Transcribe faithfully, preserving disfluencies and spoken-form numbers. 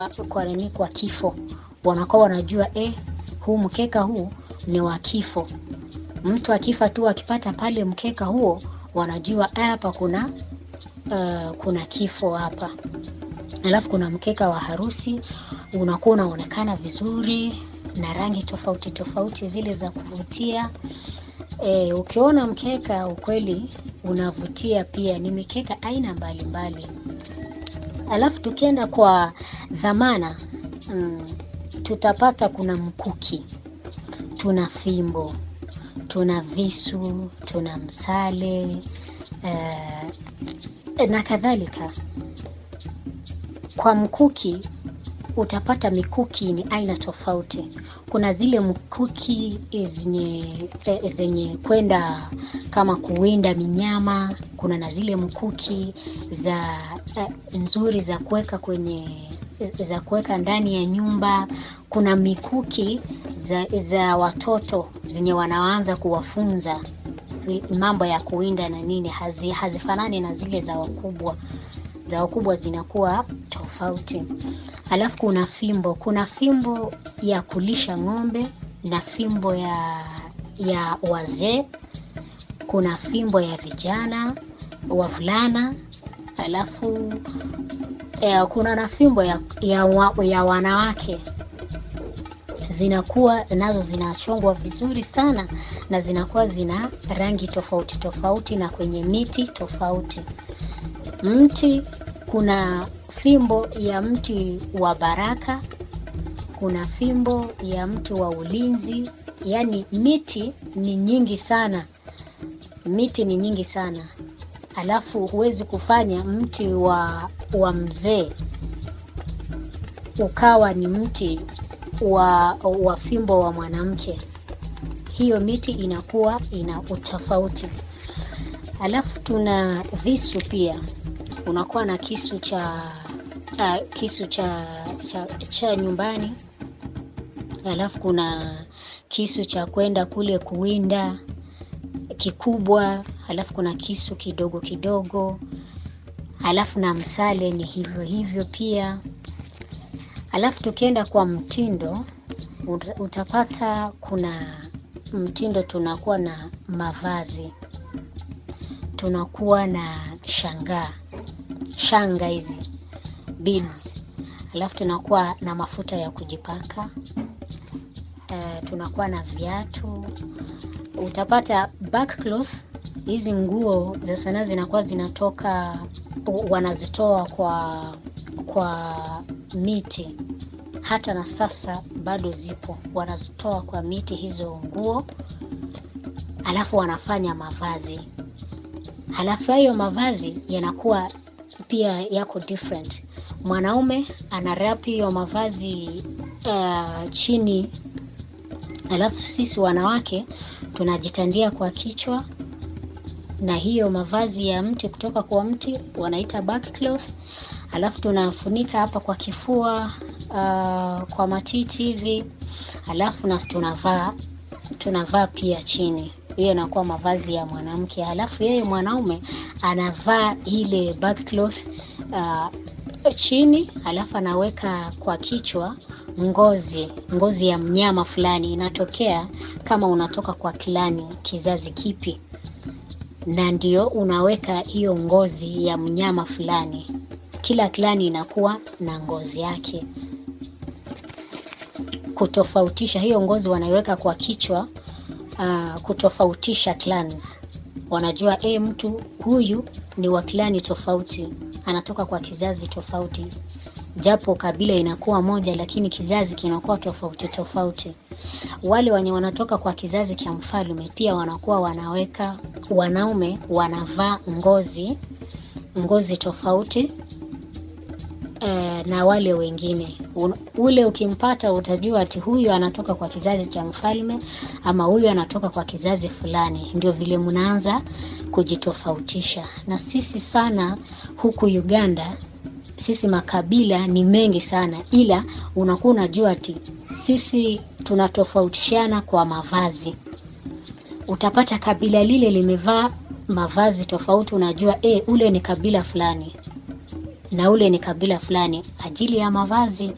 kwa nini kwa kifo. Wanakuwa wanajua eh huu mkeka huu ni wa kifo. Mtu akifa tu akipata pale mkeka huo wanajua hapa kuna uh, kuna kifo hapa. Alafu kuna mkeka wa harusi, unakuwa unaonekana vizuri na rangi tofauti tofauti zile za kuvutia. E, ukiona mkeka ukweli unavutia pia, ni mikeka aina mbalimbali. Alafu tukienda kwa dhamana, mm, tutapata kuna mkuki, tuna fimbo, tuna visu, tuna msale, uh, na kadhalika. Kwa mkuki utapata mikuki ni aina tofauti. Kuna zile mkuki zenye zenye kwenda kama kuwinda minyama, kuna na zile mkuki za uh, nzuri za kuweka kwenye za kuweka ndani ya nyumba. Kuna mikuki za za watoto zenye wanaanza kuwafunza mambo ya kuwinda na nini, hazi hazifanani na zile za wakubwa. Za wakubwa zinakuwa tofauti. Alafu kuna fimbo, kuna fimbo ya kulisha ng'ombe na fimbo ya ya wazee, kuna fimbo ya vijana, wavulana, alafu eh, kuna na fimbo ya ya, wa, ya wanawake. Zinakuwa nazo zinachongwa vizuri sana na zinakuwa zina rangi tofauti tofauti na kwenye miti tofauti. Mti, kuna fimbo ya mti wa baraka, kuna fimbo ya mti wa ulinzi. Yani miti ni nyingi sana. Miti ni nyingi sana. Alafu huwezi kufanya mti wa wa mzee ukawa ni mti wa wa fimbo wa mwanamke. Hiyo miti inakuwa ina utofauti. Alafu tuna visu pia. Unakuwa na kisu cha uh, kisu cha, cha cha nyumbani. Alafu kuna kisu cha kwenda kule kuwinda kikubwa. Alafu kuna kisu kidogo kidogo. Alafu na msale ni hivyo hivyo pia. Alafu tukienda kwa mtindo, utapata kuna mtindo, tunakuwa na mavazi, tunakuwa na shanga shanga hizi beads. Alafu tunakuwa na mafuta ya kujipaka, uh, tunakuwa na viatu. Utapata backcloth, hizi nguo za sanaa zinakuwa zinatoka, wanazitoa kwa kwa miti. Hata na sasa bado zipo, wanazitoa kwa miti hizo nguo, alafu wanafanya mavazi. Halafu hayo mavazi yanakuwa pia yako different. Mwanaume anarap hiyo mavazi uh, chini. Alafu sisi wanawake tunajitandia kwa kichwa na hiyo mavazi ya mti kutoka kwa mti wanaita backcloth. Alafu tunafunika hapa kwa kifua, uh, kwa matiti hivi. Alafu na tunavaa tunavaa pia chini. Hiyo inakuwa mavazi ya mwanamke. Alafu yeye mwanaume anavaa ile backcloth uh, chini, alafu anaweka kwa kichwa ngozi, ngozi ya mnyama fulani. Inatokea kama unatoka kwa klani kizazi kipi, na ndio unaweka hiyo ngozi ya mnyama fulani. Kila klani inakuwa na ngozi yake. Kutofautisha hiyo ngozi wanaiweka kwa kichwa, uh, kutofautisha clans. Wanajua eh mtu huyu ni wa klani tofauti, anatoka kwa kizazi tofauti. Japo kabila inakuwa moja lakini kizazi kinakuwa tofauti tofauti. Wale wenye wanatoka kwa kizazi cha mfalme pia wanakuwa wanaweka, wanaume wanavaa ngozi ngozi tofauti uh, na wale wengine. Ule ukimpata utajua ati huyu anatoka kwa kizazi cha mfalme ama huyu anatoka kwa kizazi fulani. Ndio vile mnaanza kujitofautisha. Na sisi sana huku Uganda, sisi makabila ni mengi sana, ila unakuwa unajua ati sisi tunatofautishana kwa mavazi. Utapata kabila lile limevaa mavazi tofauti, unajua eh ule ni kabila fulani na ule ni kabila fulani ajili ya mavazi.